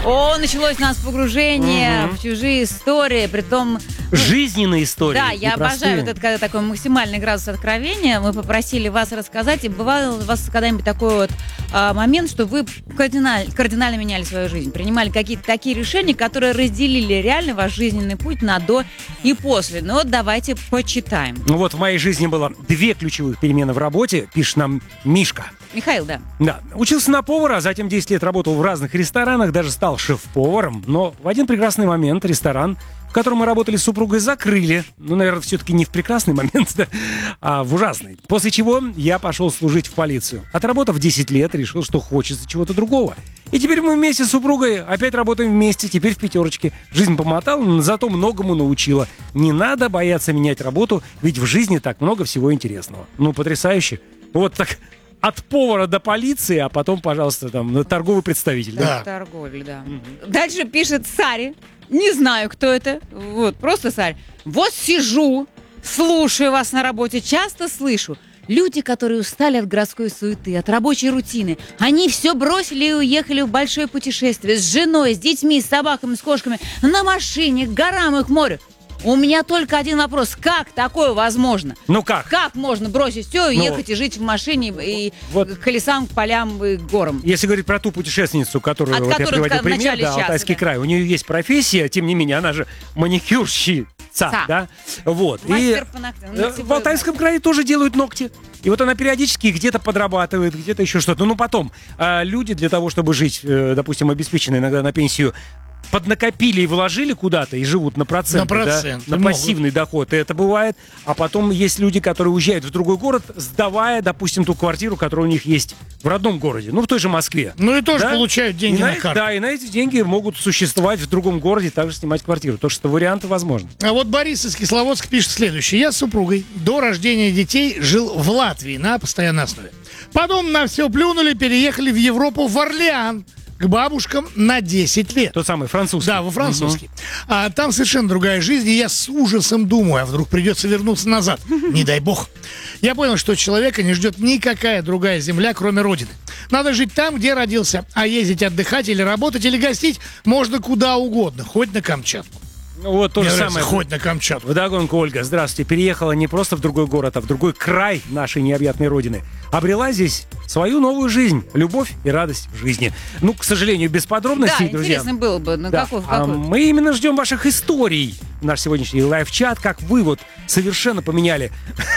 Началось у нас погружение в чужие истории, притом... Жизненные истории. Да, я обожаю вот этот такой максимальный градус откровения. Мы попросили вас рассказать, и бывало у вас когда-нибудь такой вот момент, что вы кардинально меняли свою жизнь, принимали какие-то такие решения, которые разделили реально ваш жизненный путь на до и после. Ну вот давайте почитаем. Ну вот в моей жизни было 2 ключевых перемены в работе, пишет нам Мишка. Михаил, да. Да. Учился на повара, а затем 10 лет работал в разных ресторанах, даже стал шеф-поваром. Но в один прекрасный момент ресторан, в котором мы работали с супругой, закрыли. Ну, наверное, все-таки не в прекрасный момент, да, а в ужасный. После чего я пошел служить в полицию. Отработав 10 лет, решил, что хочется чего-то другого. И теперь мы вместе с супругой опять работаем вместе, теперь в 5. Жизнь помотала, но зато многому научила. Не надо бояться менять работу, ведь в жизни так много всего интересного. Ну, потрясающе. Вот так... От повара до полиции, а потом, пожалуйста, там, торговый представитель. Да. Торговля, да. Дальше пишет Сари. Не знаю, кто это. Вот, просто Сари. Вот сижу, слушаю вас на работе, часто слышу. Люди, которые устали от городской суеты, от рабочей рутины, они все бросили и уехали в большое путешествие с женой, с детьми, с собаками, с кошками, на машине, к горам и к морю. У меня только один вопрос. Как такое возможно? Ну как? Как можно бросить все и ехать и жить в машине и вот, к лесам, к полям и к горам? Если говорить про ту путешественницу, которую вот я приводил пример, да, Алтайский край, у нее есть профессия, тем не менее, она же маникюрщица, да? Вот. Мастер по ногтям. В Алтайском крае тоже делают ногти. И вот она периодически где-то подрабатывает, где-то еще что-то. Ну, потом, люди для того, чтобы жить, допустим, обеспеченно иногда на пенсию, поднакопили и вложили куда-то и живут на процент, да, на пассивный доход. И это бывает. А потом есть люди, которые уезжают в другой город, сдавая, допустим, ту квартиру, которая у них есть в родном городе. Ну, в той же Москве. Ну, и тоже получают деньги на карту. Да, и на эти деньги могут существовать в другом городе, также снимать квартиру. То, что варианты возможны. А вот Борис из Кисловодска пишет следующее. Я с супругой до рождения детей жил в Латвии на постоянной основе. Потом на все плюнули, переехали в Европу, в Орлеан. К бабушкам на 10 лет. Тот самый французский. Да, во французский. А там совершенно другая жизнь, и я с ужасом думаю, а вдруг придется вернуться назад. Не дай бог. Я понял, что человека не ждет никакая другая земля, кроме Родины. Надо жить там, где родился, а ездить отдыхать или работать, или гостить можно куда угодно, хоть на Камчатку. Ну, вот то же самое. Хоть на Камчатку. Вдогонку, Ольга, здравствуйте. Переехала не просто в другой город, а в другой край нашей необъятной родины. Обрела здесь свою новую жизнь, любовь и радость в жизни. Ну, к сожалению, без подробностей, да, друзья. интересно было бы. Ну, да. Мы именно ждем ваших историй. Наш сегодняшний лайв-чат, как вы вот совершенно поменяли,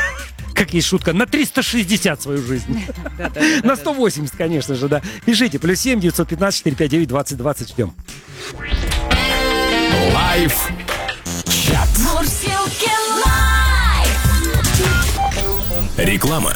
как есть шутка, на 360 свою жизнь. На 180, конечно же, да. Пишите, +7 915 459 2020, ждем. Лайв-чат. Реклама.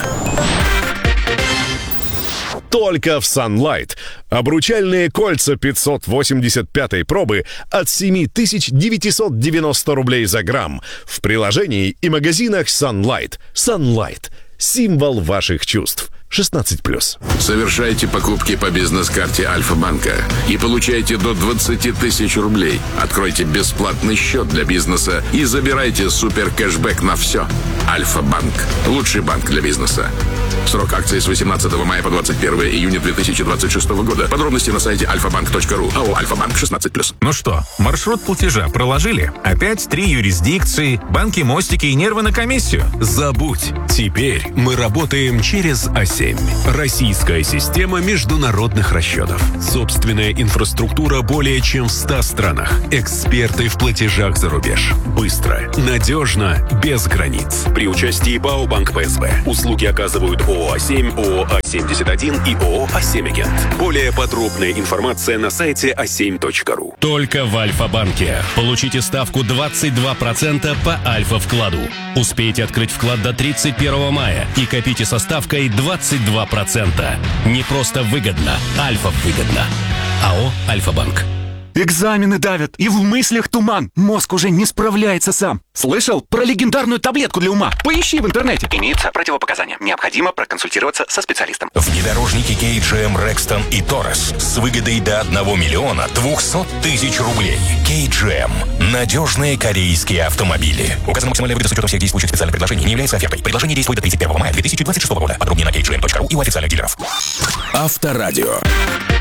Только в Sunlight. Обручальные кольца 585-й пробы от 7990 рублей за грамм. В приложении и магазинах Sunlight. Sunlight. Символ ваших чувств. 16+. Совершайте покупки по бизнес-карте Альфа-банка и получайте до 20 тысяч рублей. Откройте бесплатный счет для бизнеса и забирайте супер кэшбэк на все. Альфа-банк. Лучший банк для бизнеса. Срок акции с 18 мая по 21 июня 2026 года. Подробности на сайте alfabank.ru. АО «Альфа-банк» 16+. Ну что, маршрут платежа проложили? Опять 3 юрисдикции, банки, мостики и нервы на комиссию? Забудь. Теперь мы работаем через А7. Российская система международных расчетов. Собственная инфраструктура более чем в 100 странах. Эксперты в платежах за рубеж. Быстро, надежно, без границ. При участии ПАО «Банк ПСБ». Услуги оказывают ООО «А7», ООО «А71» и ООО «А7-агент». Более подробная информация на сайте a7.ru. Только в Альфа-банке. Получите ставку 22% по Альфа-вкладу. Успейте открыть вклад до 31 мая и копите со ставкой 22%. Не просто выгодно, Альфа-выгодно. АО «Альфа-банк». Экзамены давят, и в мыслях туман. Мозг уже не справляется сам. Слышал про легендарную таблетку для ума? Поищи в интернете. Имеются противопоказания. Необходимо проконсультироваться со специалистом. Внедорожники KGM Rexton и Taurus с выгодой до 1 200 000 рублей. KGM. Надежные корейские автомобили. Указана максимальная выгода с учетом всех действующих специальных предложений. Не является офертой. Предложение действует до 31 мая 2026 года. Подробнее на kgm.ru и у официальных дилеров. Авторадио.